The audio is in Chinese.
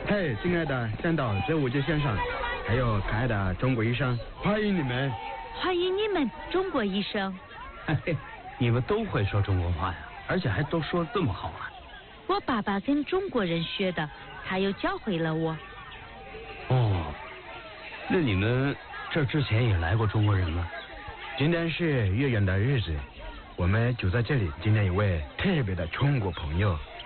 嘿，亲爱的向导这5届先生，还有可爱的中国医生，欢迎你们！ 欢迎你们，中国医生。 嘿，你们都会说中国话呀，而且还都说得这么好啊！ 我爸爸跟中国人学的，他又教会了我。 哦，那你们这之前也来过中国人吗？ 今天是月圆的日子，我们就在这里纪念一位特别的中国朋友。